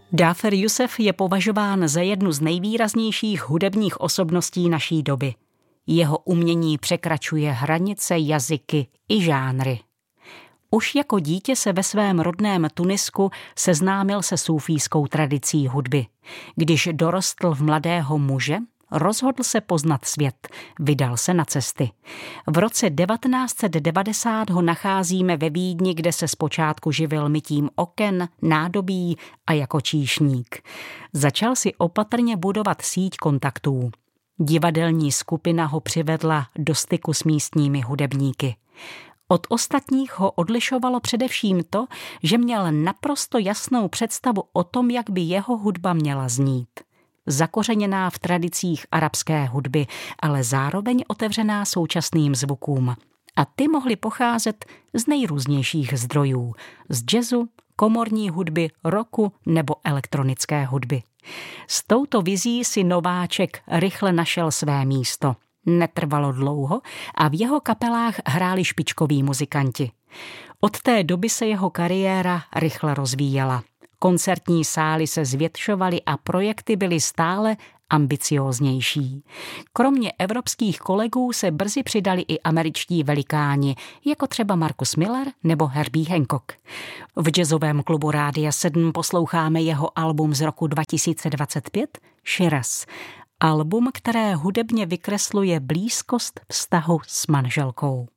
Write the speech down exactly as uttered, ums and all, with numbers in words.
Jáfer Jusef je považován za jednu z nejvýraznějších hudebních osobností naší doby. Jeho umění překračuje hranice, jazyky i žánry. Už jako dítě se ve svém rodném Tunisku seznámil se sufijskou tradicí hudby. Když dorostl v mladého muže, rozhodl se poznat svět, vydal se na cesty. V roce devatenáct set devadesát ho nacházíme ve Vídni, kde se zpočátku živil mytím oken, nádobí a jako číšník. Začal si opatrně budovat síť kontaktů. Divadelní skupina ho přivedla do styku s místními hudebníky. Od ostatních ho odlišovalo především to, že měl naprosto jasnou představu o tom, jak by jeho hudba měla znít. Zakořeněná v tradicích arabské hudby, ale zároveň otevřená současným zvukům. A ty mohly pocházet z nejrůznějších zdrojů. Z jazzu, komorní hudby, rocku nebo elektronické hudby. S touto vizí si nováček rychle našel své místo. Netrvalo dlouho a v jeho kapelách hráli špičkoví muzikanti. Od té doby se jeho kariéra rychle rozvíjela. Koncertní sály se zvětšovaly a projekty byly stále ambicióznější. Kromě evropských kolegů se brzy přidali i američtí velikáni, jako třeba Marcus Miller nebo Herbie Hancock. V jazzovém klubu Rádia sedm posloucháme jeho album z roku dva tisíce dvacet pět, Shiraz. Album, které hudebně vykresluje blízkost vztahu s manželkou.